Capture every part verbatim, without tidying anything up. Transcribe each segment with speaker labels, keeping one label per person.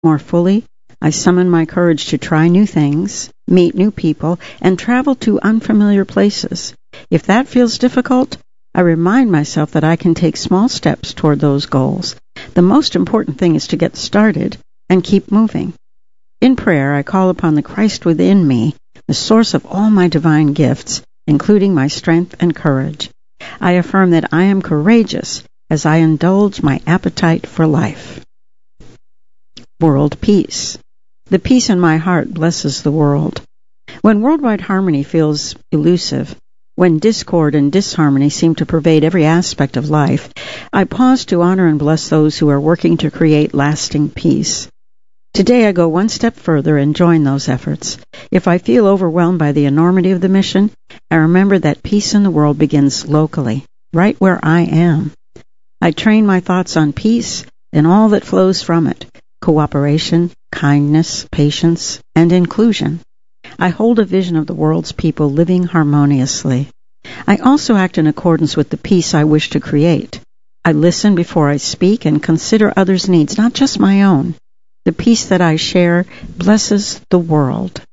Speaker 1: more fully, I summon my courage to try new things, meet new people, and travel to unfamiliar places. If that feels difficult, I remind myself that I can take small steps toward those goals. The most important thing is to get started and keep moving. In prayer, I call upon the Christ within me, the source of all my divine gifts, including my strength and courage. I affirm that I am courageous as I indulge my appetite for life. World peace. The peace in my heart blesses the world. When worldwide harmony feels elusive, when discord and disharmony seem to pervade every aspect of life, I pause to honor and bless those who are working to create lasting peace. Today I go one step further and join those efforts. If I feel overwhelmed by the enormity of the mission, I remember that peace in the world begins locally, right where I am. I train my thoughts on peace and all that flows from it: cooperation, kindness, patience, and inclusion. I hold a vision of the world's people living harmoniously. I also act in accordance with the peace I wish to create. I listen before I speak and consider others' needs, not just my own. The peace that I share blesses the world.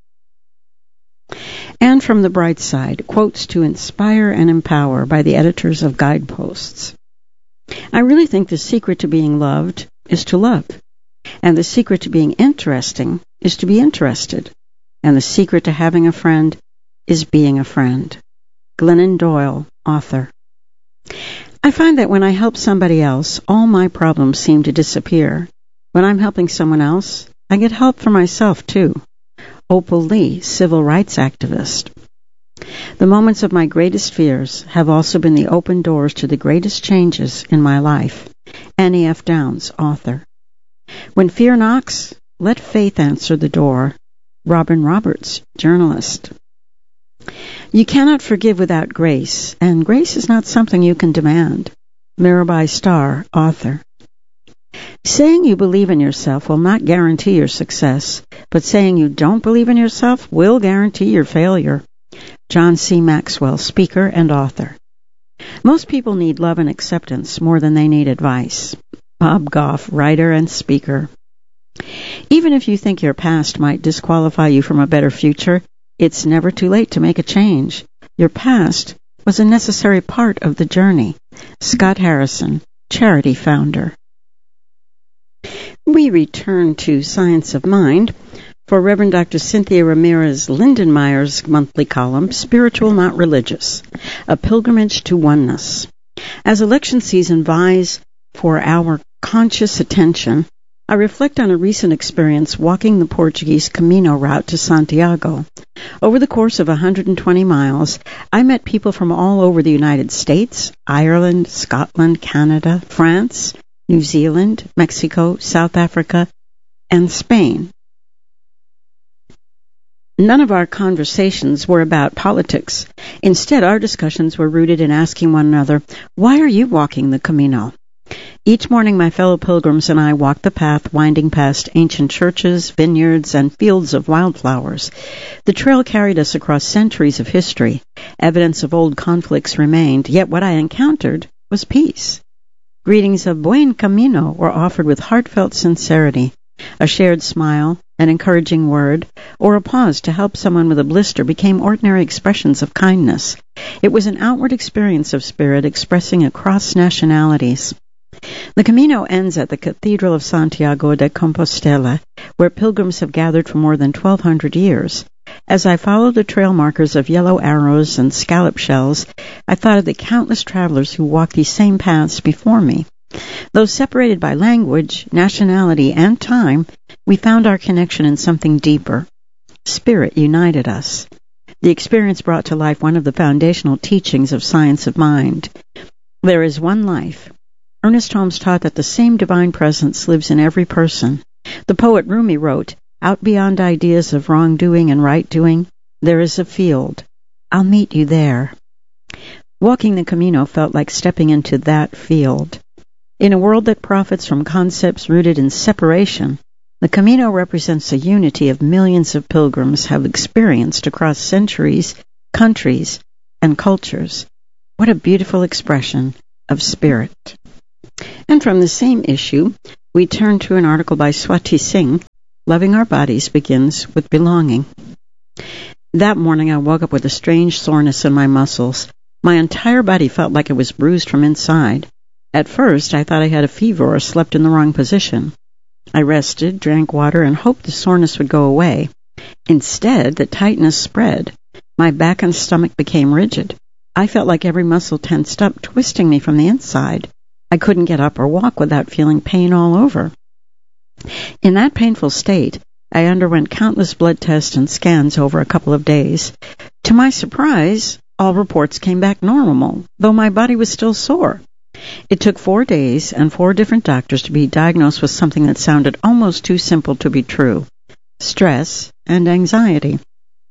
Speaker 1: And from the bright side, quotes to inspire and empower by the editors of Guideposts. I really think the secret to being loved is to love. And the secret to being interesting is to be interested. And the secret to having a friend is being a friend. Glennon Doyle, author. I find that when I help somebody else, all my problems seem to disappear. When I'm helping someone else, I get help for myself, too. Opal Lee, civil rights activist. The moments of my greatest fears have also been the open doors to the greatest changes in my life. Annie F. Downs, author. When fear knocks, let faith answer the door. Robin Roberts, journalist. You cannot forgive without grace, and grace is not something you can demand. Mirabai Starr, author. Saying you believe in yourself will not guarantee your success, but saying you don't believe in yourself will guarantee your failure. John C. Maxwell, speaker and author. Most people need love and acceptance more than they need advice. Bob Goff, writer and speaker. Even if you think your past might disqualify you from a better future, it's never too late to make a change. Your past was a necessary part of the journey. Scott Harrison, charity founder. We return to Science of Mind for Reverend Doctor Cynthia Ramirez Lindenmeyer's monthly column, Spiritual Not Religious, A Pilgrimage to Oneness. As election season vies for our conscious attention, I reflect on a recent experience walking the Portuguese Camino route to Santiago. Over the course of one hundred twenty miles, I met people from all over the United States, Ireland, Scotland, Canada, France, New Zealand, Mexico, South Africa, and Spain. None of our conversations were about politics. Instead, our discussions were rooted in asking one another, "Why are you walking the Camino?" Each morning, my fellow pilgrims and I walked the path winding past ancient churches, vineyards, and fields of wildflowers. The trail carried us across centuries of history. Evidence of old conflicts remained, yet what I encountered was peace. Greetings of Buen Camino were offered with heartfelt sincerity. A shared smile, an encouraging word, or a pause to help someone with a blister became ordinary expressions of kindness. It was an outward experience of spirit expressing across nationalities. The Camino ends at the Cathedral of Santiago de Compostela, where pilgrims have gathered for more than twelve hundred years. As I followed the trail markers of yellow arrows and scallop shells, I thought of the countless travelers who walked these same paths before me. Though separated by language, nationality, and time, we found our connection in something deeper. Spirit united us. The experience brought to life one of the foundational teachings of Science of Mind. There is one life. Ernest Holmes taught that the same divine presence lives in every person. The poet Rumi wrote, "Out beyond ideas of wrongdoing and right-doing, there is a field. I'll meet you there." Walking the Camino felt like stepping into that field. In a world that profits from concepts rooted in separation, the Camino represents a unity of millions of pilgrims have experienced across centuries, countries, and cultures. What a beautiful expression of spirit. And from the same issue, we turn to an article by Swati Singh. Loving our bodies begins with belonging. That morning I woke up with a strange soreness in my muscles. My entire body felt like it was bruised from inside. At first I thought I had a fever or slept in the wrong position. I rested, drank water, and hoped the soreness would go away. Instead, the tightness spread. My back and stomach became rigid. I felt like every muscle tensed up, twisting me from the inside. I couldn't get up or walk without feeling pain all over. In that painful state, I underwent countless blood tests and scans over a couple of days. To my surprise, all reports came back normal, though my body was still sore. It took four days and four different doctors to be diagnosed with something that sounded almost too simple to be true: stress and anxiety.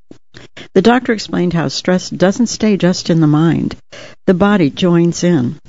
Speaker 1: The doctor explained how stress doesn't stay just in the mind. The body joins in.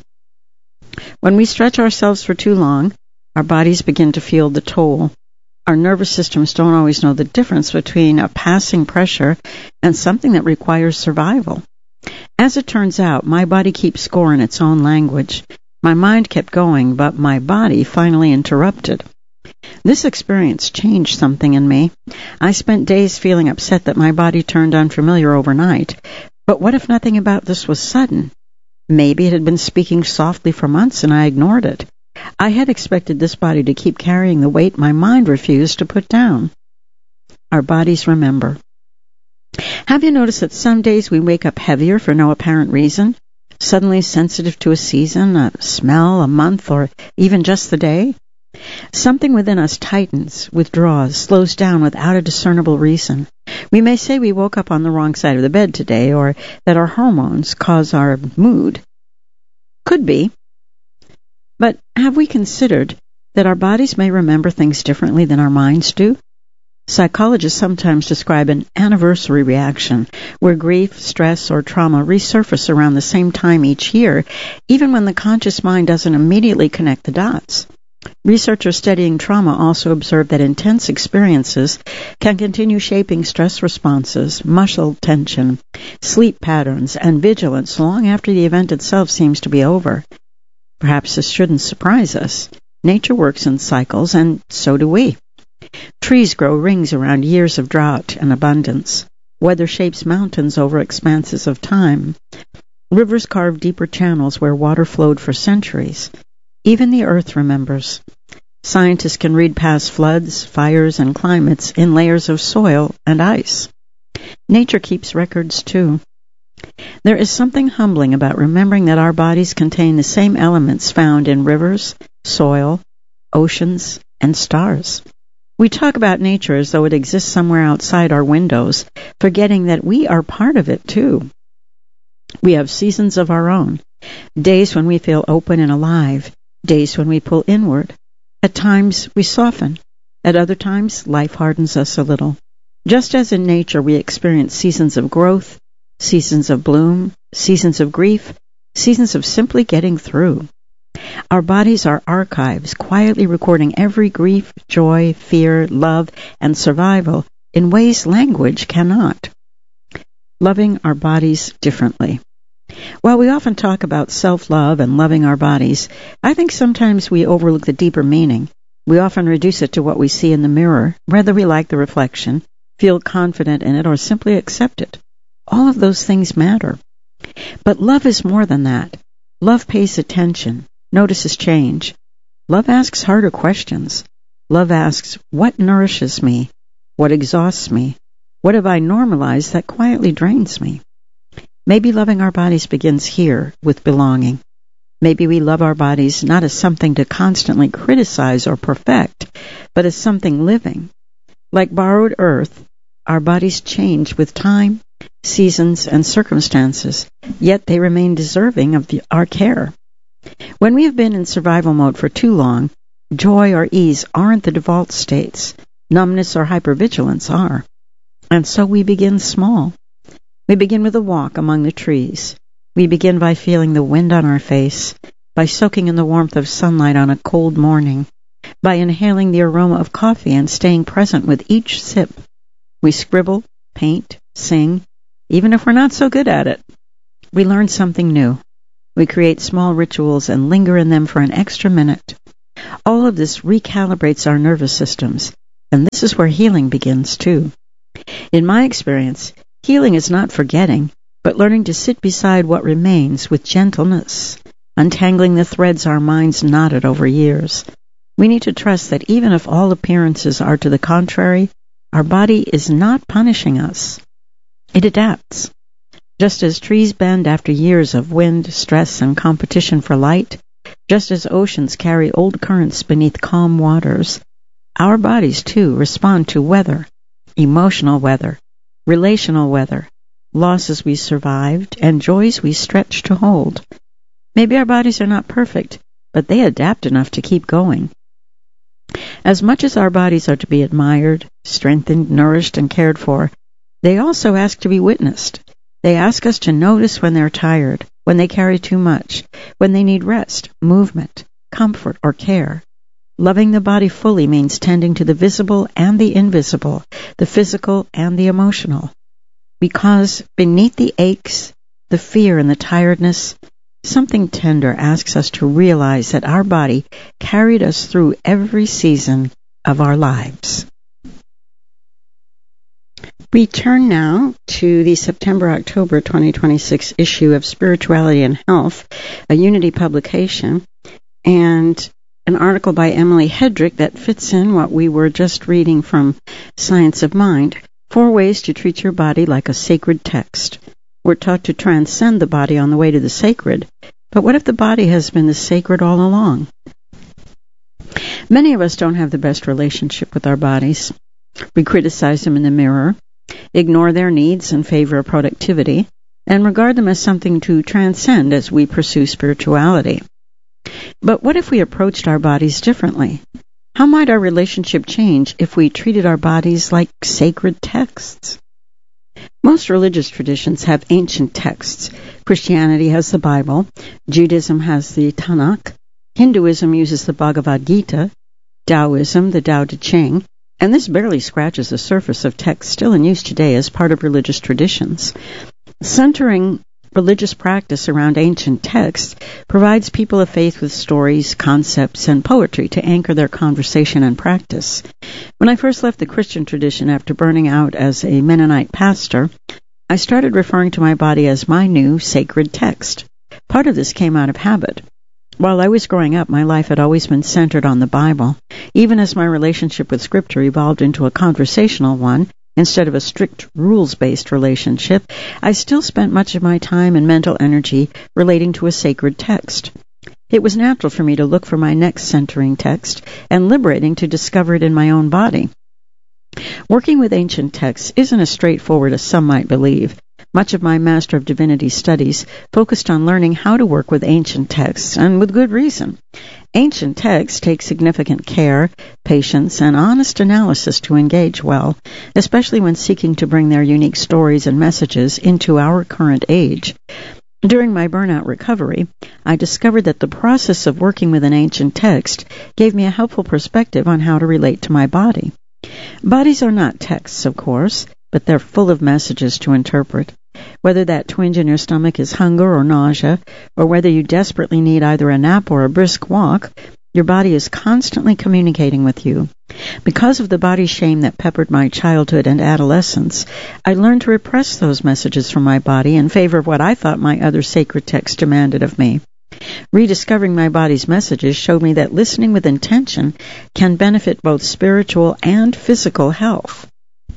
Speaker 1: When we stretch ourselves for too long, our bodies begin to feel the toll. Our nervous systems don't always know the difference between a passing pressure and something that requires survival. As it turns out, my body keeps score in its own language. My mind kept going, but my body finally interrupted. This experience changed something in me. I spent days feeling upset that my body turned unfamiliar overnight. But what if nothing about this was sudden? Maybe it had been speaking softly for months and I ignored it. I had expected this body to keep carrying the weight my mind refused to put down. Our bodies remember. Have you noticed that some days we wake up heavier for no apparent reason? Suddenly sensitive to a season, a smell, a month, or even just the day? Something within us tightens, withdraws, slows down without a discernible reason. We may say we woke up on the wrong side of the bed today, or that our hormones cause our mood. Could be. But have we considered that our bodies may remember things differently than our minds do? Psychologists sometimes describe an anniversary reaction, where grief, stress, or trauma resurface around the same time each year, even when the conscious mind doesn't immediately connect the dots. Researchers studying trauma also observe that intense experiences can continue shaping stress responses, muscle tension, sleep patterns, and vigilance long after the event itself seems to be over. Perhaps this shouldn't surprise us. Nature works in cycles, and so do we. Trees grow rings around years of drought and abundance. Weather shapes mountains over expanses of time. Rivers carve deeper channels where water flowed for centuries. Even the earth remembers. Scientists can read past floods, fires, and climates in layers of soil and ice. Nature keeps records, too. There is something humbling about remembering that our bodies contain the same elements found in rivers, soil, oceans, and stars. We talk about nature as though it exists somewhere outside our windows, forgetting that we are part of it, too. We have seasons of our own, days when we feel open and alive, days when we pull inward. At times we soften. At other times life hardens us a little. Just as in nature we experience seasons of growth, seasons of bloom, seasons of grief, seasons of simply getting through. Our bodies are archives, quietly recording every grief, joy, fear, love, and survival in ways language cannot. Loving our bodies differently. While we often talk about self-love and loving our bodies, I think sometimes we overlook the deeper meaning. We often reduce it to what we see in the mirror, whether we like the reflection, feel confident in it, or simply accept it. All of those things matter. But love is more than that. Love pays attention, notices change. Love asks harder questions. Love asks, what nourishes me? What exhausts me? What have I normalized that quietly drains me? Maybe loving our bodies begins here with belonging. Maybe we love our bodies not as something to constantly criticize or perfect, but as something living. Like borrowed earth, our bodies change with time, seasons, and circumstances, yet they remain deserving of the, our care. When we have been in survival mode for too long, joy or ease aren't the default states. Numbness or hypervigilance are. And so we begin small. We begin with a walk among the trees. We begin by feeling the wind on our face, by soaking in the warmth of sunlight on a cold morning, by inhaling the aroma of coffee and staying present with each sip. We scribble, paint, sing, even if we're not so good at it. We learn something new. We create small rituals and linger in them for an extra minute. All of this recalibrates our nervous systems, and this is where healing begins too. In my experience, healing is not forgetting, but learning to sit beside what remains with gentleness, untangling the threads our minds knotted over years. We need to trust that even if all appearances are to the contrary, our body is not punishing us. It adapts. Just as trees bend after years of wind, stress, and competition for light, just as oceans carry old currents beneath calm waters, our bodies, too, respond to weather, emotional weather, relational weather, losses we survived, and joys we stretched to hold. Maybe our bodies are not perfect, but they adapt enough to keep going. As much as our bodies are to be admired, strengthened, nourished, and cared for, they also ask to be witnessed. They ask us to notice when they're tired, when they carry too much, when they need rest, movement, comfort, or care. Loving the body fully means tending to the visible and the invisible, the physical and the emotional. Because beneath the aches, the fear, and the tiredness, something tender asks us to realize that our body carried us through every season of our lives. We turn now to the September-October twenty twenty-six issue of Spirituality and Health, a Unity publication, and an article by Emily Hedrick that fits in what we were just reading from Science of Mind, Four Ways to Treat Your Body Like a Sacred Text. We're taught to transcend the body on the way to the sacred, but what if the body has been the sacred all along? Many of us don't have the best relationship with our bodies. We criticize them in the mirror, ignore their needs in favor of productivity, and regard them as something to transcend as we pursue spirituality. But what if we approached our bodies differently? How might our relationship change if we treated our bodies like sacred texts? Most religious traditions have ancient texts. Christianity has the Bible, Judaism has the Tanakh, Hinduism uses the Bhagavad Gita, Taoism the Tao Te Ching, and this barely scratches the surface of texts still in use today as part of religious traditions. Centering religious practice around ancient texts provides people of faith with stories, concepts, and poetry to anchor their conversation and practice. When I first left the Christian tradition after burning out as a Mennonite pastor, I started referring to my body as my new sacred text. Part of this came out of habit. While I was growing up, my life had always been centered on the Bible. Even as my relationship with Scripture evolved into a conversational one, instead of a strict rules-based relationship, I still spent much of my time and mental energy relating to a sacred text. It was natural for me to look for my next centering text and liberating to discover it in my own body. Working with ancient texts isn't as straightforward as some might believe. Much of my Master of Divinity studies focused on learning how to work with ancient texts, and with good reason. Ancient texts take significant care, patience, and honest analysis to engage well, especially when seeking to bring their unique stories and messages into our current age. During my burnout recovery, I discovered that the process of working with an ancient text gave me a helpful perspective on how to relate to my body. Bodies are not texts, of course, but they're full of messages to interpret. Whether that twinge in your stomach is hunger or nausea, or whether you desperately need either a nap or a brisk walk, your body is constantly communicating with you. Because of the body shame that peppered my childhood and adolescence, I learned to repress those messages from my body in favor of what I thought my other sacred texts demanded of me. Rediscovering my body's messages showed me that listening with intention can benefit both spiritual and physical health.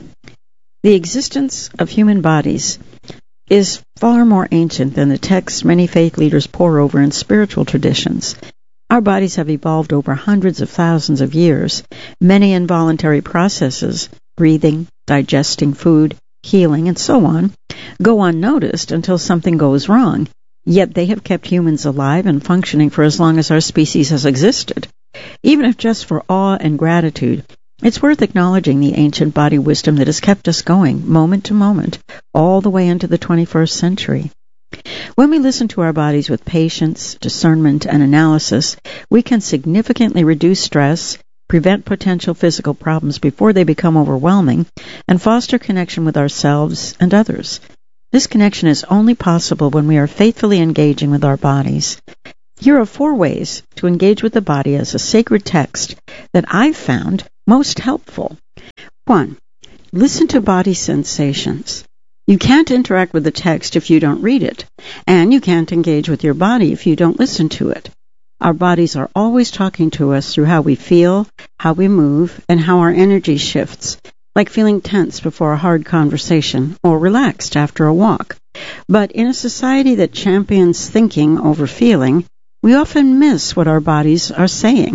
Speaker 1: The existence of human bodies is far more ancient than the texts many faith leaders pore over in spiritual traditions. Our bodies have evolved over hundreds of thousands of years. Many involuntary processes, breathing, digesting food, healing, and so on, go unnoticed until something goes wrong. Yet they have kept humans alive and functioning for as long as our species has existed. Even if just for awe and gratitude, it's worth acknowledging the ancient body wisdom that has kept us going, moment to moment, all the way into the twenty-first century. When we listen to our bodies with patience, discernment, and analysis, we can significantly reduce stress, prevent potential physical problems before they become overwhelming, and foster connection with ourselves and others. This connection is only possible when we are faithfully engaging with our bodies. Here are four ways to engage with the body as a sacred text that I've found most helpful. One, listen to body sensations. You can't interact with the text if you don't read it, and you can't engage with your body if you don't listen to it. Our bodies are always talking to us through how we feel, how we move, and how our energy shifts, like feeling tense before a hard conversation or relaxed after a walk. But in a society that champions thinking over feeling, we often miss what our bodies are saying.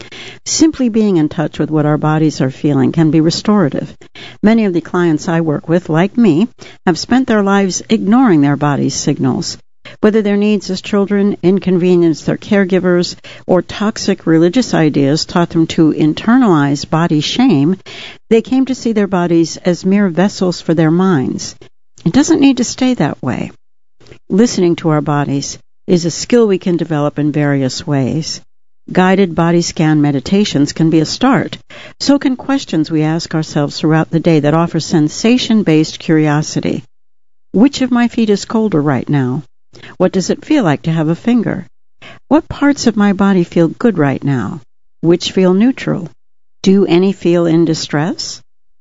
Speaker 1: Simply being in touch with what our bodies are feeling can be restorative. Many of the clients I work with, like me, have spent their lives ignoring their body's signals. Whether their needs as children inconvenienced their caregivers or toxic religious ideas taught them to internalize body shame, they came to see their bodies as mere vessels for their minds. It doesn't need to stay that way. Listening to our bodies is a skill we can develop in various ways. Guided body scan meditations can be a start. So can questions we ask ourselves throughout the day that offer sensation-based curiosity. Which of my feet is colder right now? What does it feel like to have a finger? What parts of my body feel good right now? Which feel neutral? Do any feel in distress?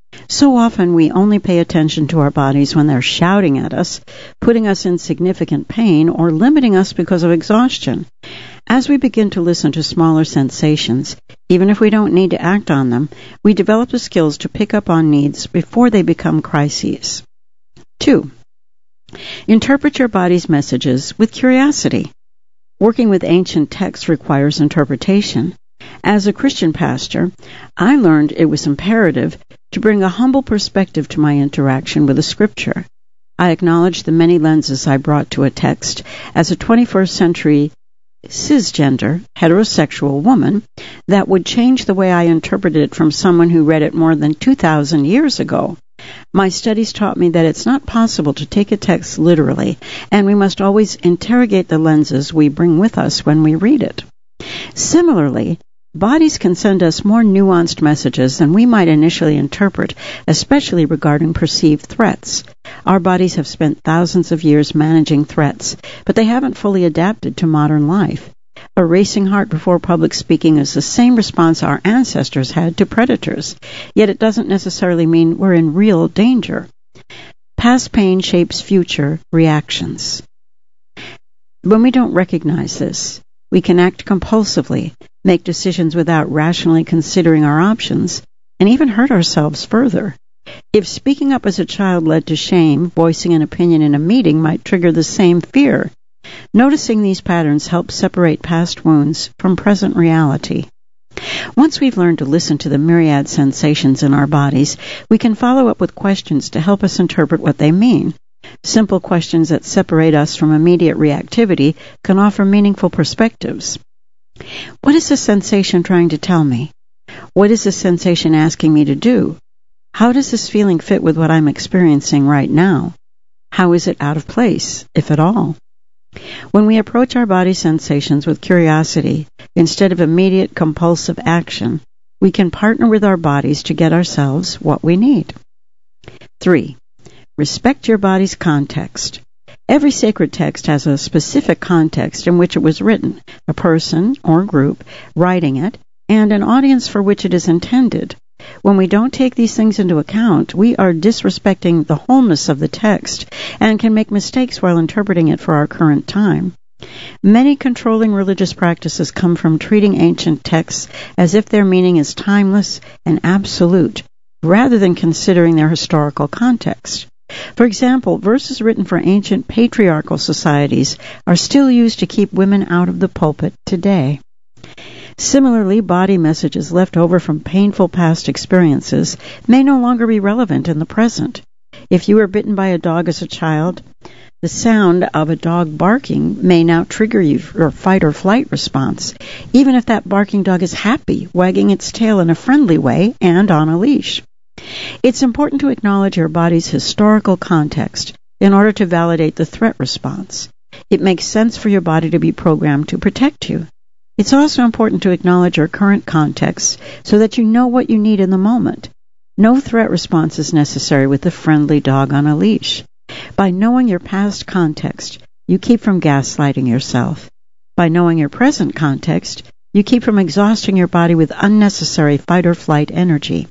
Speaker 1: So often we only pay attention to our bodies when they're shouting at us, putting us in significant pain, or limiting us because of exhaustion. As we begin to listen to smaller sensations, even if we don't need to act on them, we develop the skills to pick up on needs before they become crises. Two, interpret your body's messages with curiosity. Working with ancient texts requires interpretation. As a Christian pastor, I learned it was imperative to bring a humble perspective to my interaction with the Scripture. I acknowledged the many lenses I brought to a text as a twenty-first century cisgender, heterosexual woman that would change the way I interpreted it from someone who read it more than two thousand years ago. My studies taught me that it's not possible to take a text literally, and we must always interrogate the lenses we bring with us when we read it. Similarly, bodies can send us more nuanced messages than we might initially interpret, especially regarding perceived threats. Our bodies have spent thousands of years managing threats, but they haven't fully adapted to modern life. A racing heart before public speaking is the same response our ancestors had to predators, yet it doesn't necessarily mean we're in real danger. Past pain shapes future reactions. When we don't recognize this, we can act compulsively, make decisions without rationally considering our options, and even hurt ourselves further. If speaking up as a child led to shame, voicing an opinion in a meeting might trigger the same fear. Noticing these patterns helps separate past wounds from present reality. Once we've learned to listen to the myriad sensations in our bodies, we can follow up with questions to help us interpret what they mean. Simple questions that separate us from immediate reactivity can offer meaningful perspectives. What is the sensation trying to tell me? What is the sensation asking me to do? How does this feeling fit with what I'm experiencing right now? How is it out of place, if at all? When we approach our body sensations with curiosity, instead of immediate compulsive action, we can partner with our bodies to get ourselves what we need. Three, respect your body's context. Every sacred text has a specific context in which it was written, a person or group writing it, and an audience for which it is intended. When we don't take these things into account, we are disrespecting the wholeness of the text and can make mistakes while interpreting it for our current time. Many controlling religious practices come from treating ancient texts as if their meaning is timeless and absolute, rather than considering their historical context. For example, verses written for ancient patriarchal societies are still used to keep women out of the pulpit today. Similarly, body messages left over from painful past experiences may no longer be relevant in the present. If you were bitten by a dog as a child, the sound of a dog barking may now trigger your fight or flight response, even if that barking dog is happy, wagging its tail in a friendly way and on a leash. It's important to acknowledge your body's historical context in order to validate the threat response. It makes sense for your body to be programmed to protect you. It's also important to acknowledge your current context so that you know what you need in the moment. No threat response is necessary with a friendly dog on a leash. By knowing your past context, you keep from gaslighting yourself. By knowing your present context, you keep from exhausting your body with unnecessary fight-or-flight energy.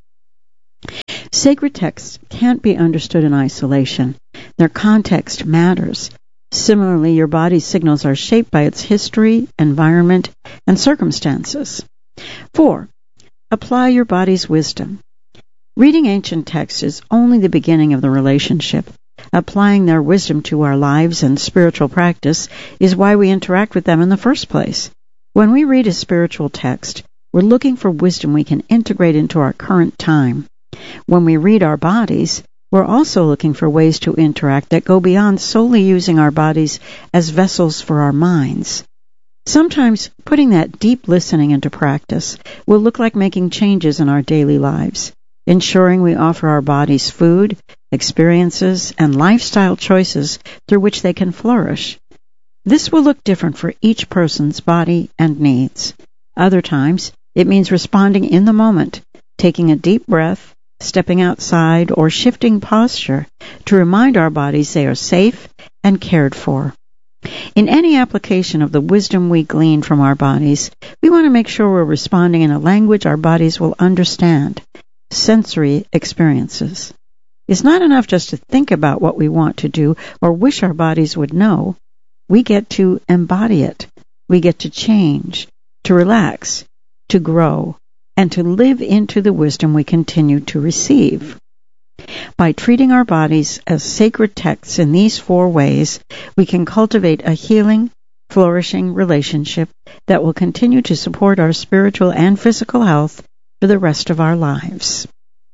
Speaker 1: Sacred texts can't be understood in isolation. Their context matters. Similarly, your body's signals are shaped by its history, environment, and circumstances. Four, apply your body's wisdom. Reading ancient texts is only the beginning of the relationship. Applying their wisdom to our lives and spiritual practice is why we interact with them in the first place. When we read a spiritual text, we're looking for wisdom we can integrate into our current time. When we read our bodies, we're also looking for ways to interact that go beyond solely using our bodies as vessels for our minds. Sometimes putting that deep listening into practice will look like making changes in our daily lives, ensuring we offer our bodies food, experiences, and lifestyle choices through which they can flourish. This will look different for each person's body and needs. Other times, it means responding in the moment, taking a deep breath, stepping outside, or shifting posture to remind our bodies they are safe and cared for. In any application of the wisdom we glean from our bodies, we want to make sure we're responding in a language our bodies will understand. Sensory experiences. It's not enough just to think about what we want to do or wish our bodies would know. We get to embody it. We get to change, to relax, to grow, and to live into the wisdom we continue to receive. By treating our bodies as sacred texts in these four ways, we can cultivate a healing, flourishing relationship that will continue to support our spiritual and physical health for the rest of our lives.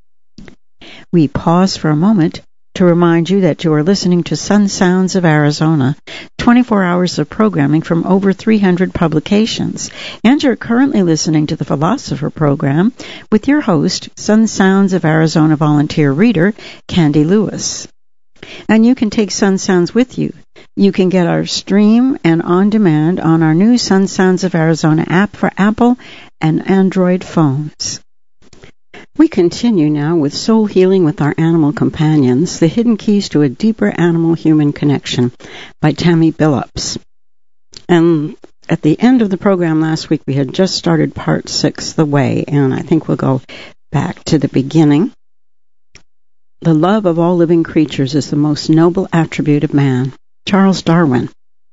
Speaker 1: We pause for a moment to remind you that you are listening to Sun Sounds of Arizona, twenty-four hours of programming from over three hundred publications, and you're currently listening to the Philosopher program with your host, Sun Sounds of Arizona volunteer reader, Candy Lewis. And you can take Sun Sounds with you. You can get our stream and on demand on our new Sun Sounds of Arizona app for Apple and Android phones. We continue now with Soul Healing with Our Animal Companions, The Hidden Keys to a Deeper Animal-Human Connection by Tammy Billups. And at the end of the program last week, we had just started part six, The Way, and I think we'll go back to the beginning. The love of all living creatures is the most noble attribute of man. Charles Darwin.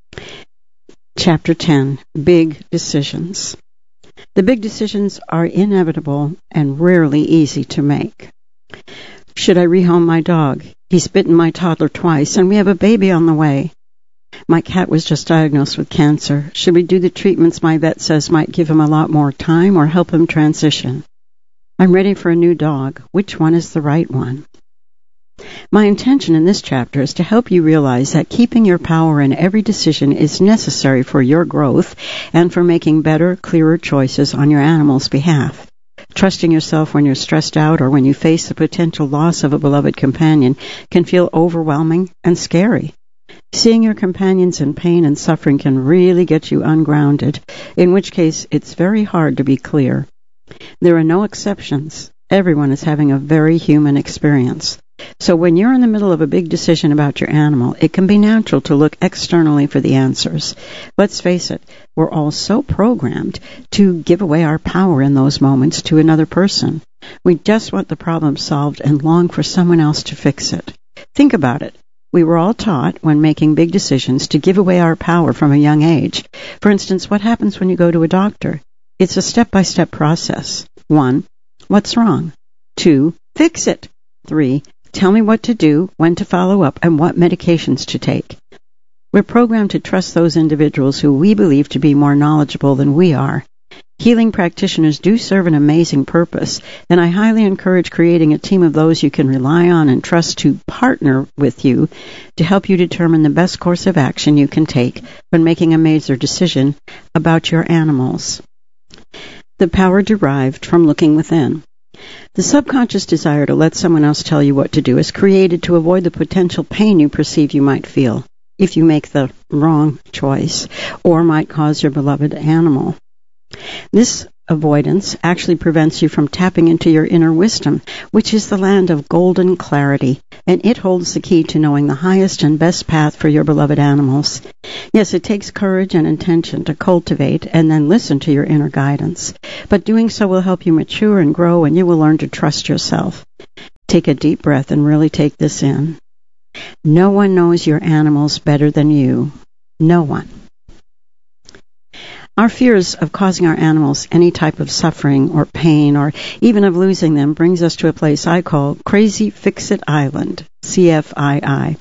Speaker 1: Chapter ten, Big Decisions. The big decisions are inevitable and rarely easy to make. Should I rehome my dog? He's bitten my toddler twice, and we have a baby on the way. My cat was just diagnosed with cancer. Should we do the treatments my vet says might give him a lot more time or help him transition? I'm ready for a new dog. Which one is the right one? My intention in this chapter is to help you realize that keeping your power in every decision is necessary for your growth and for making better, clearer choices on your animal's behalf. Trusting yourself when you're stressed out or when you face the potential loss of a beloved companion can feel overwhelming and scary. Seeing your companions in pain and suffering can really get you ungrounded, in which case it's very hard to be clear. There are no exceptions. Everyone is having a very human experience. So when you're in the middle of a big decision about your animal, it can be natural to look externally for the answers. Let's face it, we're all so programmed to give away our power in those moments to another person. We just want the problem solved and long for someone else to fix it. Think about it. We were all taught, when making big decisions, to give away our power from a young age. For instance, what happens when you go to a doctor? It's a step-by-step process. One, what's wrong? Two, fix it. Three, tell me what to do, when to follow up, and what medications to take. We're programmed to trust those individuals who we believe to be more knowledgeable than we are. Healing practitioners do serve an amazing purpose, and I highly encourage creating a team of those you can rely on and trust to partner with you to help you determine the best course of action you can take when making a major decision about your animals. The power derived from looking within. The subconscious desire to let someone else tell you what to do is created to avoid the potential pain you perceive you might feel if you make the wrong choice or might cause your beloved animal. This avoidance actually prevents you from tapping into your inner wisdom, which is the land of golden clarity, and it holds the key to knowing the highest and best path for your beloved animals. Yes, it takes courage and intention to cultivate and then listen to your inner guidance, but doing so will help you mature and grow, and you will learn to trust yourself. Take a deep breath and really take this in. No one knows your animals better than you. No one. Our fears of causing our animals any type of suffering or pain or even of losing them brings us to a place I call Crazy Fix-It Island, C F I I.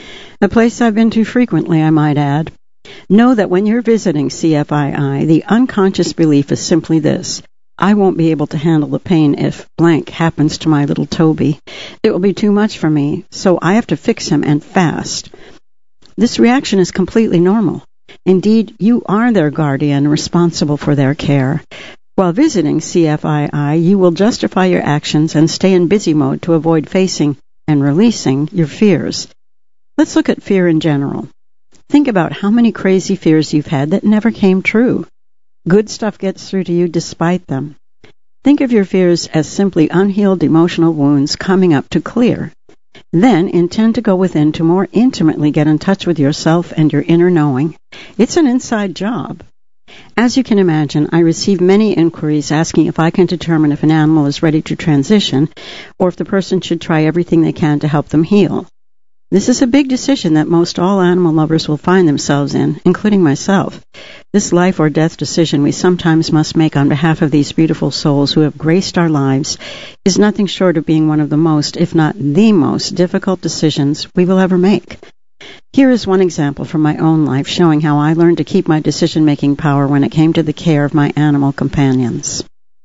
Speaker 1: A place I've been to frequently, I might add. Know that when you're visiting C F I I, the unconscious belief is simply this: I won't be able to handle the pain if blank happens to my little Toby. It will be too much for me, so I have to fix him and fast. This reaction is completely normal. Indeed, you are their guardian, responsible for their care. While visiting C F I I, you will justify your actions and stay in busy mode to avoid facing and releasing your fears. Let's look at fear in general. Think about how many crazy fears you've had that never came true. Good stuff gets through to you despite them. Think of your fears as simply unhealed emotional wounds coming up to clear. Then intend to go within to more intimately get in touch with yourself and your inner knowing. It's an inside job. As you can imagine, I receive many inquiries asking if I can determine if an animal is ready to transition or if the person should try everything they can to help them heal. This is a big decision that most all animal lovers will find themselves in, including myself. This life or death decision we sometimes must make on behalf of these beautiful souls who have graced our lives is nothing short of being one of the most, if not the most, difficult decisions we will ever make. Here is one example from my own life showing how I learned to keep my decision-making power when it came to the care of my animal companions.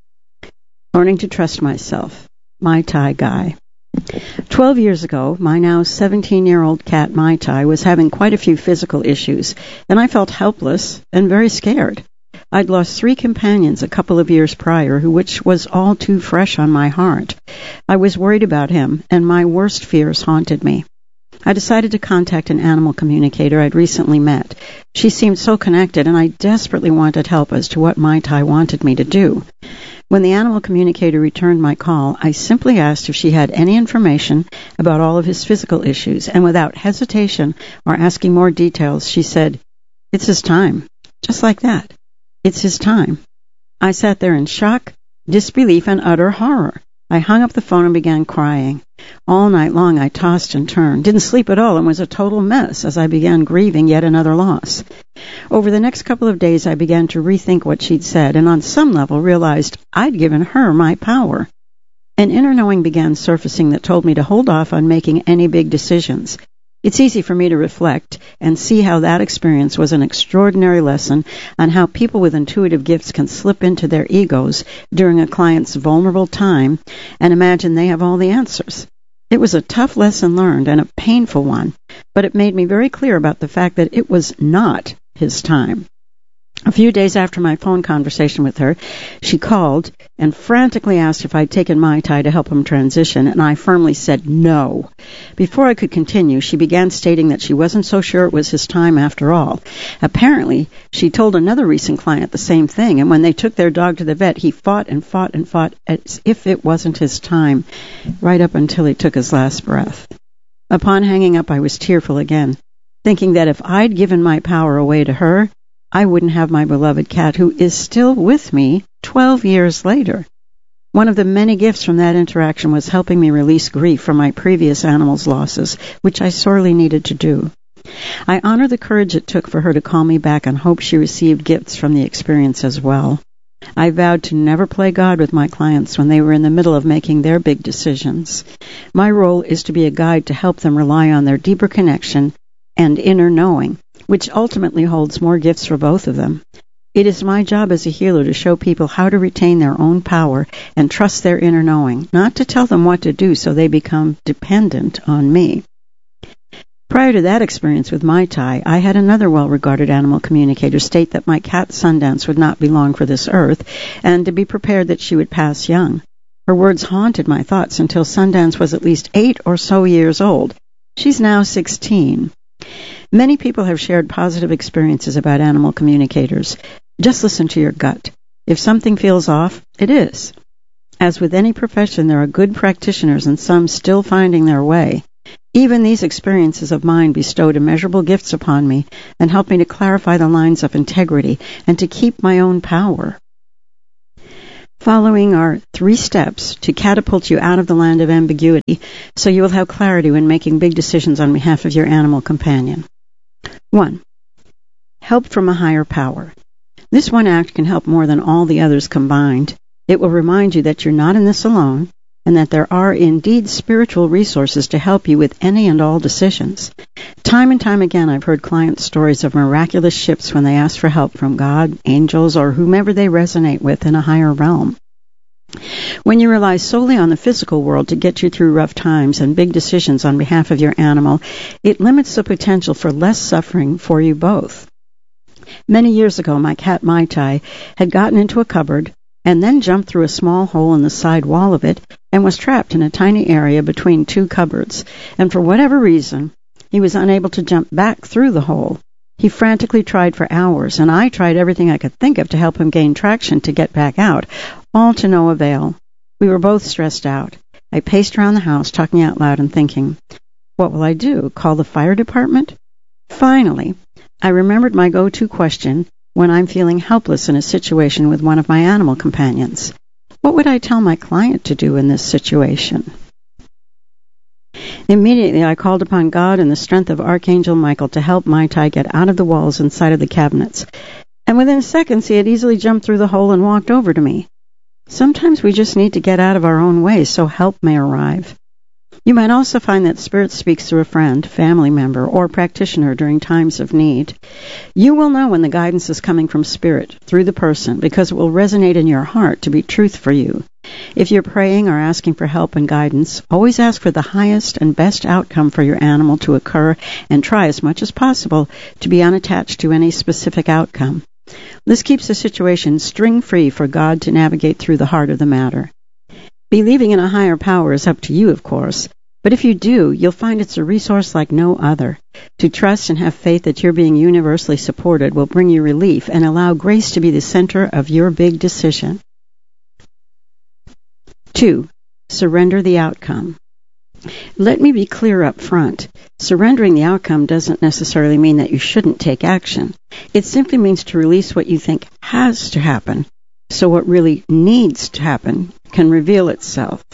Speaker 1: Learning to trust myself. Mai Tai Guy. Twelve years ago, my now seventeen-year-old cat Mai Tai was having quite a few physical issues, and I felt helpless and very scared. I'd lost three companions a couple of years prior, who, which was all too fresh on my heart. I was worried about him, and my worst fears haunted me. I decided to contact an animal communicator I'd recently met. She seemed so connected, and I desperately wanted help as to what Mai Tai wanted me to do. When the animal communicator returned my call, I simply asked if she had any information about all of his physical issues, and without hesitation or asking more details, she said, "It's his time." Just like that. It's his time. I sat there in shock, disbelief, and utter horror. I hung up the phone and began crying. All night long I tossed and turned, didn't sleep at all, and was a total mess as I began grieving yet another loss. Over the next couple of days I began to rethink what she'd said, and on some level realized I'd given her my power. An inner knowing began surfacing that told me to hold off on making any big decisions. It's easy for me to reflect and see how that experience was an extraordinary lesson on how people with intuitive gifts can slip into their egos during a client's vulnerable time and imagine they have all the answers. It was a tough lesson learned and a painful one, but it made me very clear about the fact that it was not his time. A few days after my phone conversation with her, she called and frantically asked if I'd taken Mai Tai to help him transition, and I firmly said no. Before I could continue, she began stating that she wasn't so sure it was his time after all. Apparently, she told another recent client the same thing, and when they took their dog to the vet, he fought and fought and fought as if it wasn't his time, right up until he took his last breath. Upon hanging up, I was tearful again, thinking that if I'd given my power away to her, I wouldn't have my beloved cat, who is still with me twelve years later. One of the many gifts from that interaction was helping me release grief from my previous animals' losses, which I sorely needed to do. I honor the courage it took for her to call me back and hope she received gifts from the experience as well. I vowed to never play God with my clients when they were in the middle of making their big decisions. My role is to be a guide to help them rely on their deeper connection and inner knowing, which ultimately holds more gifts for both of them. It is my job as a healer to show people how to retain their own power and trust their inner knowing, not to tell them what to do so they become dependent on me. Prior to that experience with Mai Tai, I had another well-regarded animal communicator state that my cat Sundance would not be long for this earth, and to be prepared that she would pass young. Her words haunted my thoughts until Sundance was at least eight or so years old. She's now sixteen. Many people have shared positive experiences about animal communicators. Just listen to your gut. If something feels off, it is. As with any profession, there are good practitioners and some still finding their way. Even these experiences of mine bestowed immeasurable gifts upon me and helped me to clarify the lines of integrity and to keep my own power. Following are three steps to catapult you out of the land of ambiguity so you will have clarity when making big decisions on behalf of your animal companion. One. Help from a higher power. This one act can help more than all the others combined. It will remind you that you're not in this alone, and that there are indeed spiritual resources to help you with any and all decisions. Time and time again, I've heard client stories of miraculous shifts when they ask for help from God, angels, or whomever they resonate with in a higher realm. When you rely solely on the physical world to get you through rough times and big decisions on behalf of your animal, it limits the potential for less suffering for you both. Many years ago, my cat Mai Tai had gotten into a cupboard and then jumped through a small hole in the side wall of it and was trapped in a tiny area between two cupboards, and for whatever reason, he was unable to jump back through the hole. He frantically tried for hours, and I tried everything I could think of to help him gain traction to get back out, all to no avail. We were both stressed out. I paced around the house, talking out loud and thinking, what will I do, call the fire department? Finally, I remembered my go-to question when I'm feeling helpless in a situation with one of my animal companions. What would I tell my client to do in this situation? Immediately, I called upon God and the strength of Archangel Michael to help Mai Tai get out of the walls inside of the cabinets. And within seconds, he had easily jumped through the hole and walked over to me. Sometimes we just need to get out of our own way so help may arrive. You might also find that Spirit speaks through a friend, family member, or practitioner during times of need. You will know when the guidance is coming from Spirit through the person because it will resonate in your heart to be truth for you. If you're praying or asking for help and guidance, always ask for the highest and best outcome for your animal to occur and try as much as possible to be unattached to any specific outcome. This keeps the situation string-free for God to navigate through the heart of the matter. Believing in a higher power is up to you, of course, but if you do, you'll find it's a resource like no other. To trust and have faith that you're being universally supported will bring you relief and allow grace to be the center of your big decision. Two, surrender the outcome. Let me be clear up front. Surrendering the outcome doesn't necessarily mean that you shouldn't take action. It simply means to release what you think has to happen, so what really needs to happen can reveal itself.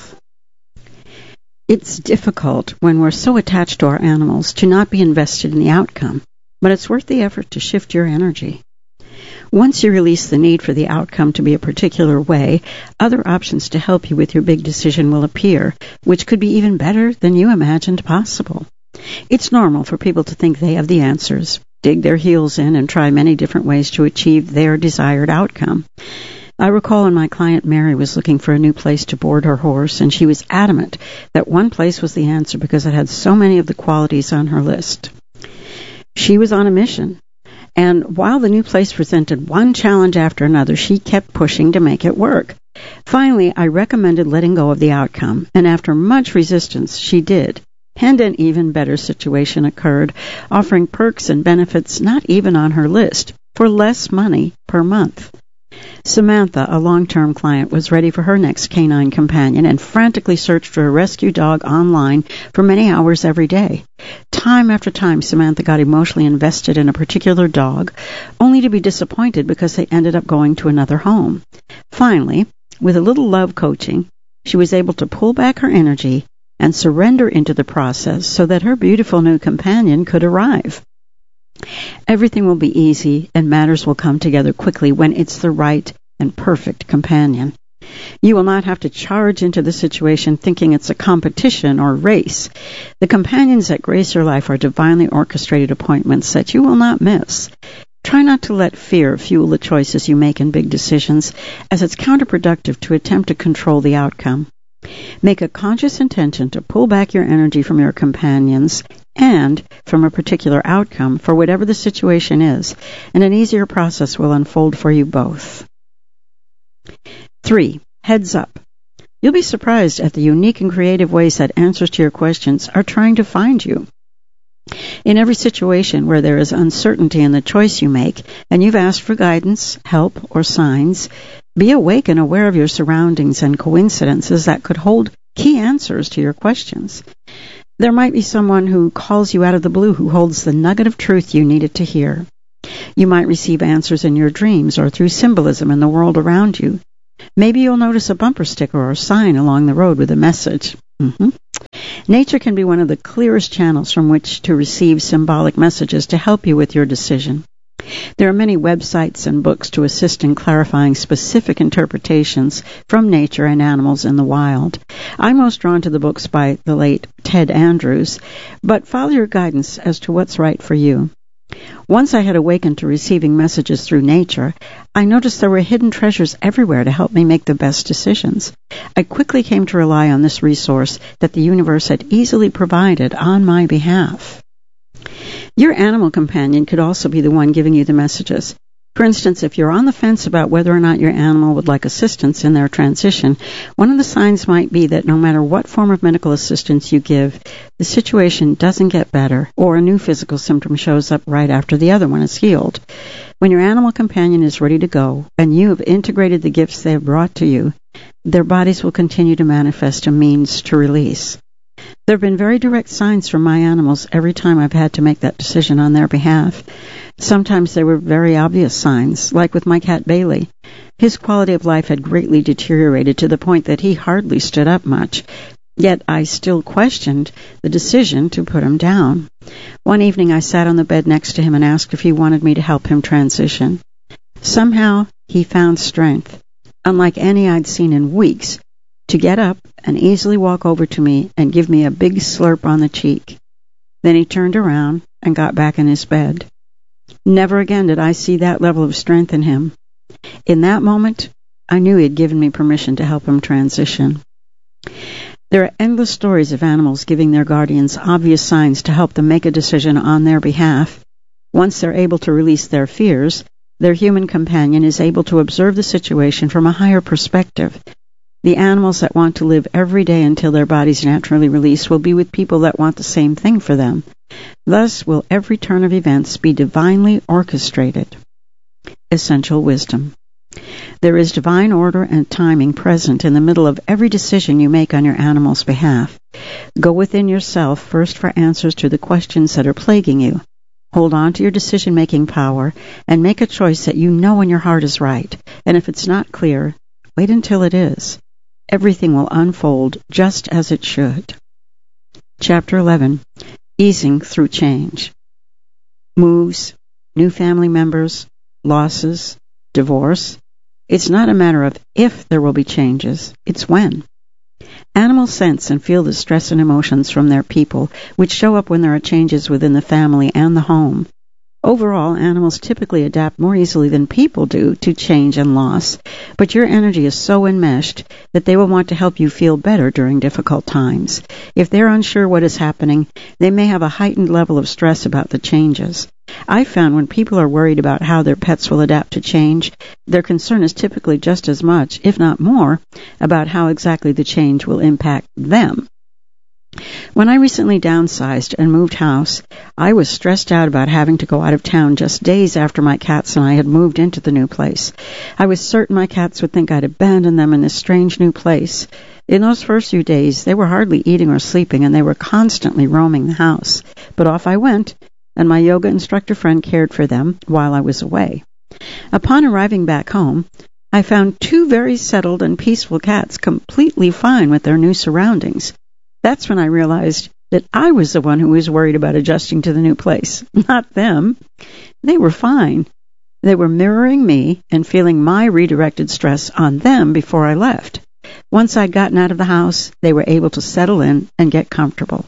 Speaker 1: It's difficult when we're so attached to our animals to not be invested in the outcome, but it's worth the effort to shift your energy. Once you release the need for the outcome to be a particular way, other options to help you with your big decision will appear, which could be even better than you imagined possible. It's normal for people to think they have the answers, dig their heels in, and try many different ways to achieve their desired outcome. I recall when my client Mary was looking for a new place to board her horse, and she was adamant that one place was the answer because it had so many of the qualities on her list. She was on a mission, and while the new place presented one challenge after another, she kept pushing to make it work. Finally, I recommended letting go of the outcome, and after much resistance, she did. And an even better situation occurred, offering perks and benefits not even on her list, for less money per month. Samantha, a long-term client, was ready for her next canine companion and frantically searched for a rescue dog online for many hours every day. Time after time, Samantha got emotionally invested in a particular dog, only to be disappointed because they ended up going to another home. Finally, with a little love coaching, she was able to pull back her energy and surrender into the process so that her beautiful new companion could arrive. Everything will be easy and matters will come together quickly when it's the right and perfect companion. You will not have to charge into the situation thinking it's a competition or race. The companions that grace your life are divinely orchestrated appointments that you will not miss. Try not to let fear fuel the choices you make in big decisions, as it's counterproductive to attempt to control the outcome. Make a conscious intention to pull back your energy from your companions and from a particular outcome for whatever the situation is, and an easier process will unfold for you both. Three, heads up. You'll be surprised at the unique and creative ways that answers to your questions are trying to find you. In every situation where there is uncertainty in the choice you make, and you've asked for guidance, help, or signs, Be awake and aware of your surroundings and coincidences that could hold key answers to your questions. There might be someone who calls you out of the blue who holds the nugget of truth you needed to hear. You might receive answers in your dreams or through symbolism in the world around you. Maybe you'll notice a bumper sticker or a sign along the road with a message. Mm-hmm. Nature can be one of the clearest channels from which to receive symbolic messages to help you with your decision. There are many websites and books to assist in clarifying specific interpretations from nature and animals in the wild. I'm most drawn to the books by the late Ted Andrews, but follow your guidance as to what's right for you. Once I had awakened to receiving messages through nature, I noticed there were hidden treasures everywhere to help me make the best decisions. I quickly came to rely on this resource that the universe had easily provided on my behalf. Your animal companion could also be the one giving you the messages. For instance, if you're on the fence about whether or not your animal would like assistance in their transition, one of the signs might be that no matter what form of medical assistance you give, the situation doesn't get better, or a new physical symptom shows up right after the other one is healed. When your animal companion is ready to go, and you have integrated the gifts they have brought to you, their bodies will continue to manifest a means to release. There have been very direct signs from my animals every time I've had to make that decision on their behalf. Sometimes there were very obvious signs, like with my cat Bailey. His quality of life had greatly deteriorated to the point that he hardly stood up much, yet I still questioned the decision to put him down. One evening I sat on the bed next to him and asked if he wanted me to help him transition. Somehow he found strength, unlike any I'd seen in weeks, to get up and easily walk over to me and give me a big slurp on the cheek. Then he turned around and got back in his bed. Never again did I see that level of strength in him. In that moment, I knew he had given me permission to help him transition. There are endless stories of animals giving their guardians obvious signs to help them make a decision on their behalf. Once they're able to release their fears, their human companion is able to observe the situation from a higher perspective. The animals that want to live every day until their bodies naturally release will be with people that want the same thing for them. Thus will every turn of events be divinely orchestrated. Essential wisdom. There is divine order and timing present in the middle of every decision you make on your animal's behalf. Go within yourself first for answers to the questions that are plaguing you. Hold on to your decision-making power and make a choice that you know in your heart is right. And if it's not clear, wait until it is. Everything will unfold just as it should. Chapter eleven. Easing through change. Moves, new family members, losses, divorce. It's not a matter of if there will be changes, it's when. Animals sense and feel the stress and emotions from their people, which show up when there are changes within the family and the home. Overall, animals typically adapt more easily than people do to change and loss, but your energy is so enmeshed that they will want to help you feel better during difficult times. If they're unsure what is happening, they may have a heightened level of stress about the changes. I found when people are worried about how their pets will adapt to change, their concern is typically just as much, if not more, about how exactly the change will impact them. When I recently downsized and moved house, I was stressed out about having to go out of town just days after my cats and I had moved into the new place. I was certain my cats would think I'd abandoned them in this strange new place. In those first few days, they were hardly eating or sleeping, and they were constantly roaming the house. But off I went, and my yoga instructor friend cared for them while I was away. Upon arriving back home, I found two very settled and peaceful cats completely fine with their new surroundings. That's when I realized that I was the one who was worried about adjusting to the new place, not them. They were fine. They were mirroring me and feeling my redirected stress on them before I left. Once I'd gotten out of the house, they were able to settle in and get comfortable.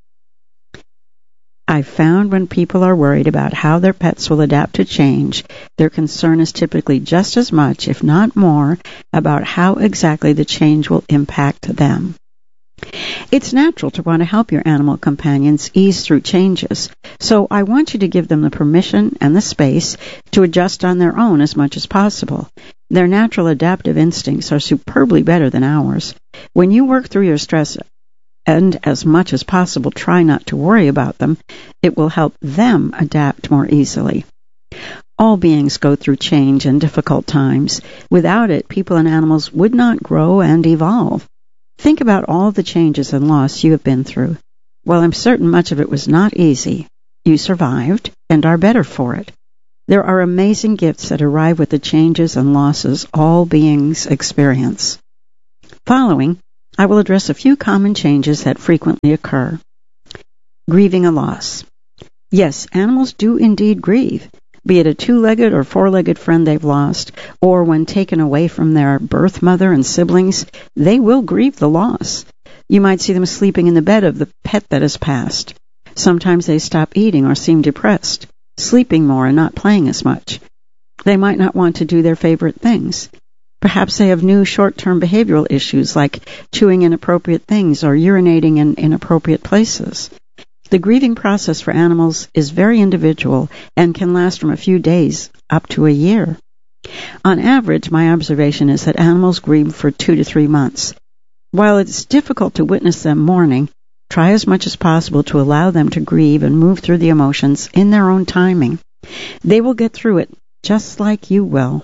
Speaker 1: I found when people are worried about how their pets will adapt to change, their concern is typically just as much, if not more, about how exactly the change will impact them. It's natural to want to help your animal companions ease through changes, so I want you to give them the permission and the space to adjust on their own as much as possible. Their natural adaptive instincts are superbly better than ours. When you work through your stress and as much as possible try not to worry about them, it will help them adapt more easily. All beings go through change and difficult times. Without it, people and animals would not grow and evolve. Think about all the changes and loss you have been through. While I'm certain much of it was not easy, you survived and are better for it. There are amazing gifts that arrive with the changes and losses all beings experience. Following, I will address a few common changes that frequently occur. Grieving a loss. Yes, animals do indeed grieve, be it a two-legged or four-legged friend they've lost, or when taken away from their birth mother and siblings, they will grieve the loss. You might see them sleeping in the bed of the pet that has passed. Sometimes they stop eating or seem depressed, sleeping more and not playing as much. They might not want to do their favorite things. Perhaps they have new short-term behavioral issues like chewing inappropriate things or urinating in inappropriate places. The grieving process for animals is very individual and can last from a few days up to a year. On average, my observation is that animals grieve for two to three months. While it's difficult to witness them mourning, try as much as possible to allow them to grieve and move through the emotions in their own timing. They will get through it just like you will.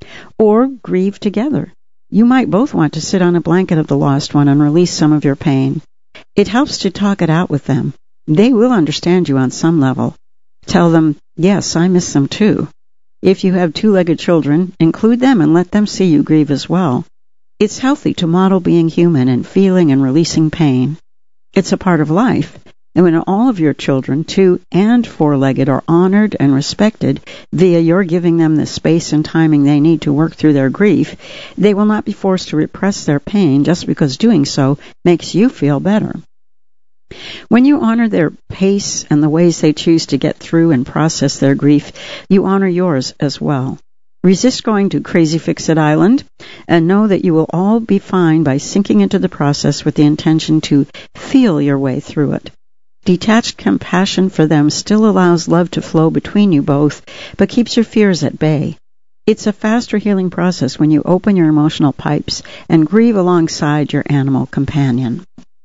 Speaker 1: Or grieve together. You might both want to sit on a blanket of the lost one and release some of your pain. It helps to talk it out with them. They will understand you on some level. Tell them, yes, I miss them too. If you have two-legged children, include them and let them see you grieve as well. It's healthy to model being human and feeling and releasing pain. It's a part of life, and when all of your children, two and four-legged, are honored and respected via your giving them the space and timing they need to work through their grief, they will not be forced to repress their pain just because doing so makes you feel better. When you honor their pace and the ways they choose to get through and process their grief, you honor yours as well. Resist going to Crazy Fix-It Island, and know that you will all be fine by sinking into the process with the intention to feel your way through it. Detached compassion for them still allows love to flow between you both, but keeps your fears at bay. It's a faster healing process when you open your emotional pipes and grieve alongside your animal companion.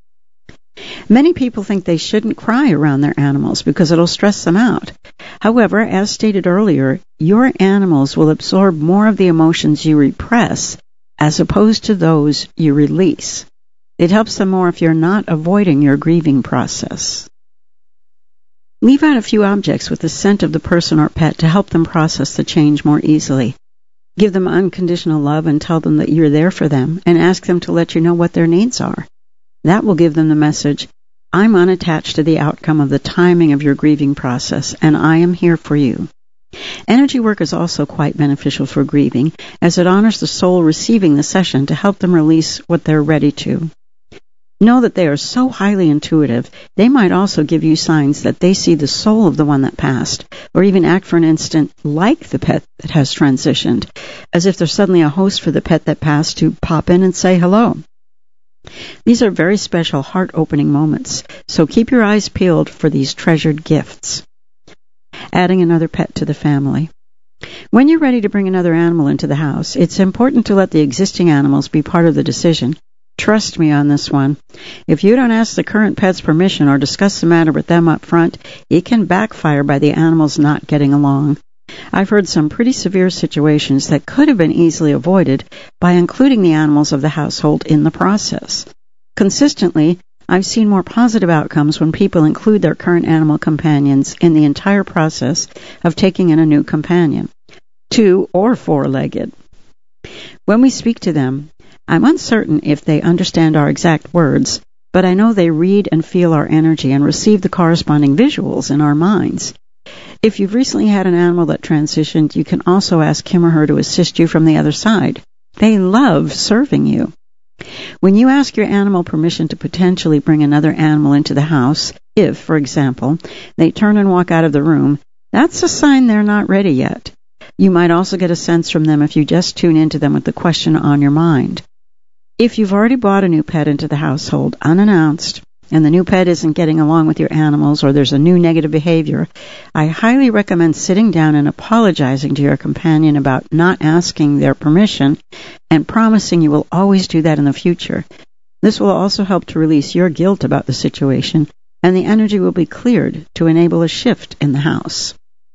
Speaker 1: Many people think they shouldn't cry around their animals because it'll stress them out. However, as stated earlier, your animals will absorb more of the emotions you repress as opposed to those you release. It helps them more if you're not avoiding your grieving process. Leave out a few objects with the scent of the person or pet to help them process the change more easily. Give them unconditional love and tell them that you're there for them, and ask them to let you know what their needs are. That will give them the message, I'm unattached to the outcome of the timing of your grieving process, and I am here for you. Energy work is also quite beneficial for grieving, as it honors the soul receiving the session to help them release what they're ready to. Know that they are so highly intuitive, they might also give you signs that they see the soul of the one that passed, or even act for an instant like the pet that has transitioned, as if they're suddenly a host for the pet that passed to pop in and say hello. These are very special heart-opening moments, so keep your eyes peeled for these treasured gifts. Adding another pet to the family. When you're ready to bring another animal into the house, it's important to let the existing animals be part of the decision. Trust me on this one. If you don't ask the current pet's permission or discuss the matter with them up front, it can backfire by the animals not getting along. I've heard some pretty severe situations that could have been easily avoided by including the animals of the household in the process. Consistently, I've seen more positive outcomes when people include their current animal companions in the entire process of taking in a new companion, two or four-legged. When we speak to them, I'm uncertain if they understand our exact words, but I know they read and feel our energy and receive the corresponding visuals in our minds. If you've recently had an animal that transitioned, you can also ask him or her to assist you from the other side. They love serving you. When you ask your animal permission to potentially bring another animal into the house, if, for example, they turn and walk out of the room, that's a sign they're not ready yet. You might also get a sense from them if you just tune into them with the question on your mind. If you've already brought a new pet into the household unannounced, and the new pet isn't getting along with your animals, or there's a new negative behavior, I highly recommend sitting down and apologizing to your companion about not asking their permission and promising you will always do that in the future. This will also help to release your guilt about the situation, and the energy will be cleared to enable a shift in the house.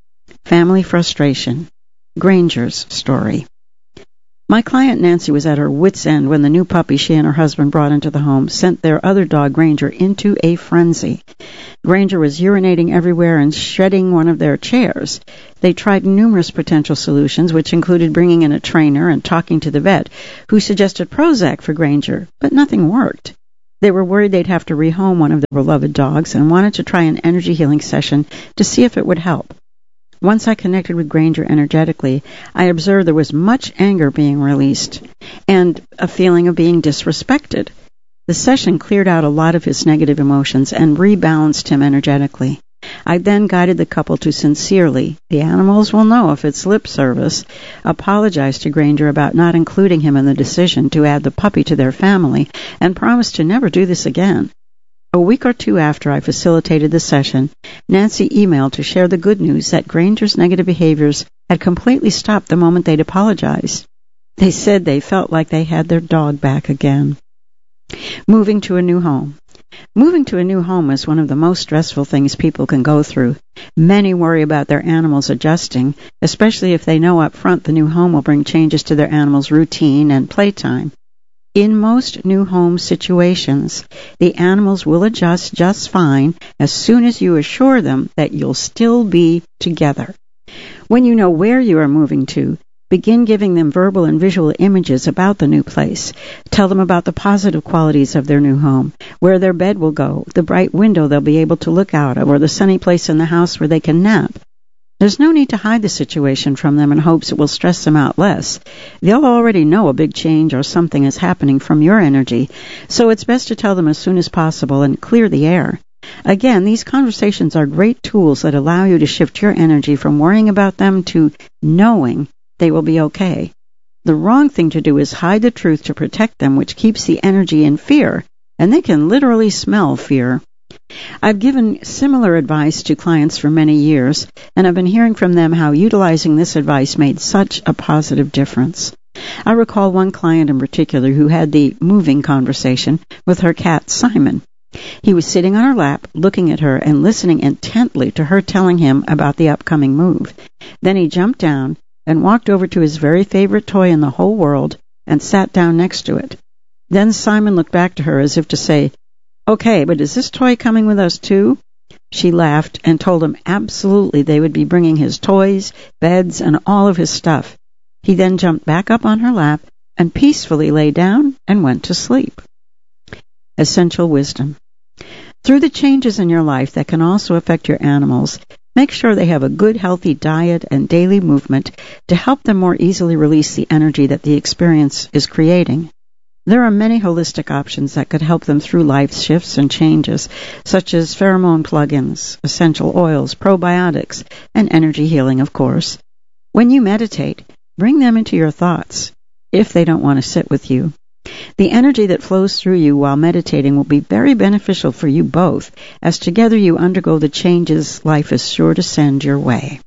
Speaker 1: Family frustration. Granger's story. My client Nancy was at her wit's end when the new puppy she and her husband brought into the home sent their other dog, Granger, into a frenzy. Granger was urinating everywhere and shredding one of their chairs. They tried numerous potential solutions, which included bringing in a trainer and talking to the vet, who suggested Prozac for Granger, but nothing worked. They were worried they'd have to rehome one of their beloved dogs and wanted to try an energy healing session to see if it would help. Once I connected with Granger energetically, I observed there was much anger being released and a feeling of being disrespected. The session cleared out a lot of his negative emotions and rebalanced him energetically. I then guided the couple to sincerely, the animals will know if it's lip service, apologize to Granger about not including him in the decision to add the puppy to their family, and promised to never do this again. A week or two after I facilitated the session, Nancy emailed to share the good news that Granger's negative behaviors had completely stopped the moment they'd apologized. They said they felt like they had their dog back again. Moving to a new home. Moving to a new home is one of the most stressful things people can go through. Many worry about their animals adjusting, especially if they know up front the new home will bring changes to their animal's routine and playtime. In most new home situations, the animals will adjust just fine as soon as you assure them that you'll still be together. When you know where you are moving to, begin giving them verbal and visual images about the new place. Tell them about the positive qualities of their new home, where their bed will go, the bright window they'll be able to look out of, or the sunny place in the house where they can nap. There's no need to hide the situation from them in hopes it will stress them out less. They'll already know a big change or something is happening from your energy, so it's best to tell them as soon as possible and clear the air. Again, these conversations are great tools that allow you to shift your energy from worrying about them to knowing they will be okay. The wrong thing to do is hide the truth to protect them, which keeps the energy in fear, and they can literally smell fear. I've given similar advice to clients for many years, and I've been hearing from them how utilizing this advice made such a positive difference. I recall one client in particular who had the moving conversation with her cat, Simon. He was sitting on her lap, looking at her and listening intently to her telling him about the upcoming move. Then he jumped down and walked over to his very favorite toy in the whole world and sat down next to it. Then Simon looked back to her as if to say, "Okay, but is this toy coming with us too?" She laughed and told him absolutely they would be bringing his toys, beds, and all of his stuff. He then jumped back up on her lap and peacefully lay down and went to sleep. Essential wisdom. Through the changes in your life that can also affect your animals, make sure they have a good, healthy diet and daily movement to help them more easily release the energy that the experience is creating. There are many holistic options that could help them through life shifts and changes, such as pheromone plugins, essential oils, probiotics, and energy healing, of course. When you meditate, bring them into your thoughts, if they don't want to sit with you. The energy that flows through you while meditating will be very beneficial for you both, as together you undergo the changes life is sure to send your way.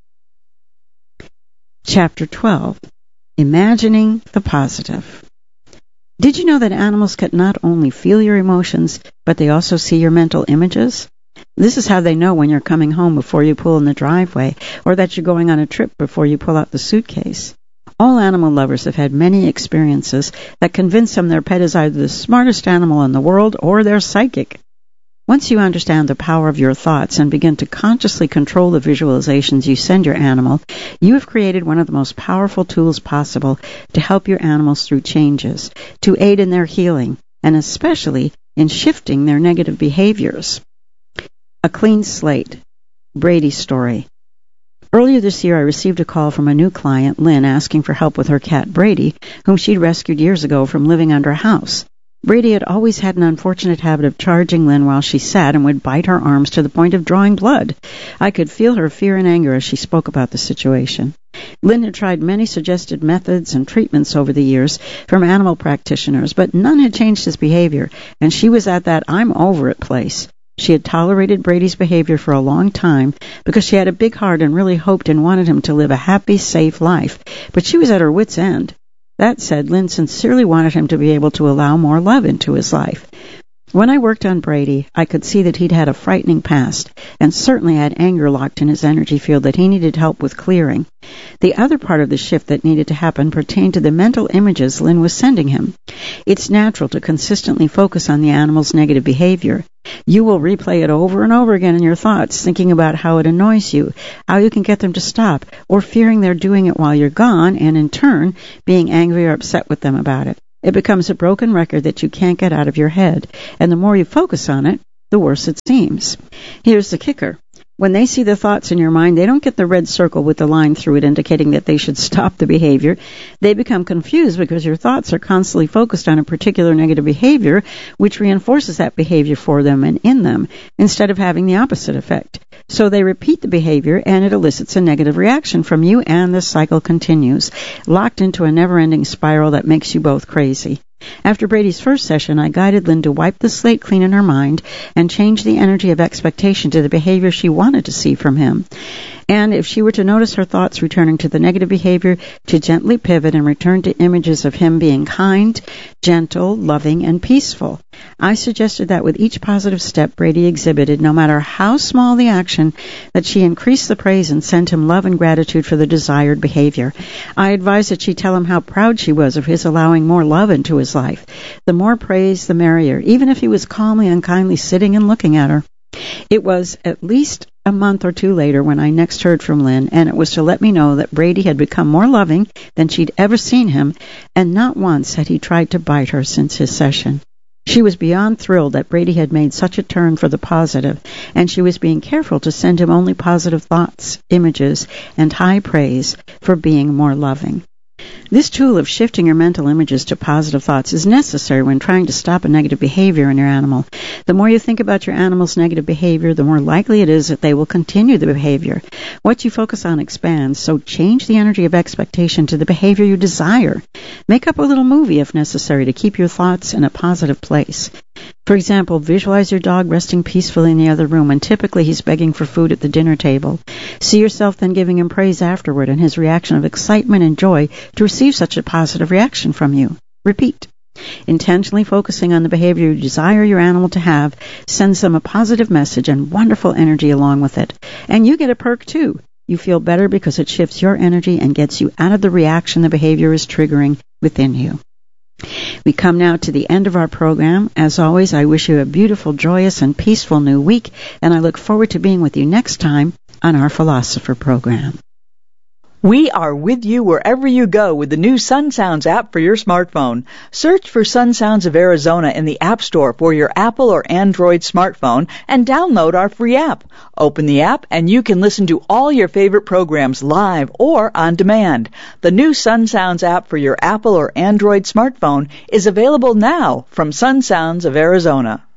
Speaker 1: Chapter twelve. Imagining the positive. Did you know that animals can not only feel your emotions, but they also see your mental images? This is how they know when you're coming home before you pull in the driveway, or that you're going on a trip before you pull out the suitcase. All animal lovers have had many experiences that convince them their pet is either the smartest animal in the world or they're psychic. Once you understand the power of your thoughts and begin to consciously control the visualizations you send your animal, you have created one of the most powerful tools possible to help your animals through changes, to aid in their healing, and especially in shifting their negative behaviors. A clean slate. Brady's story. Earlier this year, I received a call from a new client, Lynn, asking for help with her cat, Brady, whom she'd rescued years ago from living under a house. Brady had always had an unfortunate habit of charging Lynn while she sat and would bite her arms to the point of drawing blood. I could feel her fear and anger as she spoke about the situation. Lynn had tried many suggested methods and treatments over the years from animal practitioners, but none had changed his behavior, and she was at that I'm over it place. She had tolerated Brady's behavior for a long time because she had a big heart and really hoped and wanted him to live a happy, safe life, but she was at her wit's end. That said, Lynn sincerely wanted him to be able to allow more love into his life. When I worked on Brady, I could see that he'd had a frightening past, and certainly had anger locked in his energy field that he needed help with clearing. The other part of the shift that needed to happen pertained to the mental images Lynn was sending him. It's natural to consistently focus on the animal's negative behavior. You will replay it over and over again in your thoughts, thinking about how it annoys you, how you can get them to stop, or fearing they're doing it while you're gone, and in turn, being angry or upset with them about it. It becomes a broken record that you can't get out of your head, and the more you focus on it, the worse it seems. Here's the kicker. When they see the thoughts in your mind, they don't get the red circle with the line through it indicating that they should stop the behavior. They become confused because your thoughts are constantly focused on a particular negative behavior, which reinforces that behavior for them and in them, instead of having the opposite effect. So they repeat the behavior, and it elicits a negative reaction from you, and the cycle continues, locked into a never-ending spiral that makes you both crazy. After Brady's first session, I guided Lynn to wipe the slate clean in her mind and change the energy of expectation to the behavior she wanted to see from him. And if she were to notice her thoughts returning to the negative behavior, to gently pivot and return to images of him being kind, gentle, loving, and peaceful. I suggested that with each positive step Brady exhibited, no matter how small the action, that she increase the praise and send him love and gratitude for the desired behavior. I advised that she tell him how proud she was of his allowing more love into his life. The more praise, the merrier, even if he was calmly and kindly sitting and looking at her. It was at least a month or two later when I next heard from Lynn, and it was to let me know that Brady had become more loving than she'd ever seen him, and not once had he tried to bite her since his session. She was beyond thrilled that Brady had made such a turn for the positive, and she was being careful to send him only positive thoughts, images, and high praise for being more loving. This tool of shifting your mental images to positive thoughts is necessary when trying to stop a negative behavior in your animal. The more you think about your animal's negative behavior, the more likely it is that they will continue the behavior. What you focus on expands, so change the energy of expectation to the behavior you desire. Make up a little movie if necessary to keep your thoughts in a positive place. For example, visualize your dog resting peacefully in the other room, and typically he's begging for food at the dinner table. See yourself then giving him praise afterward and his reaction of excitement and joy to receive such a positive reaction from you. Repeat. Intentionally focusing on the behavior you desire your animal to have sends them a positive message and wonderful energy along with it. And you get a perk too. You feel better because it shifts your energy and gets you out of the reaction the behavior is triggering within you. We come now to the end of our program. As always, I wish you a beautiful, joyous, and peaceful new week, and I look forward to being with you next time on our Philosopher program.
Speaker 2: We are with you wherever you go with the new Sun Sounds app for your smartphone. Search for Sun Sounds of Arizona in the App Store for your Apple or Android smartphone and download our free app. Open the app and you can listen to all your favorite programs live or on demand. The new Sun Sounds app for your Apple or Android smartphone is available now from Sun Sounds of Arizona.